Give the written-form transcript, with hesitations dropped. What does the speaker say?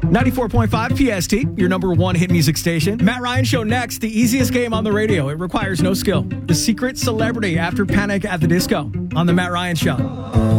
94.5 PST, your number one hit music station. Matt Ryan Show next, the easiest game on the radio. It requires no skill. The Secret Celebrity after Panic at the Disco on the Matt Ryan Show.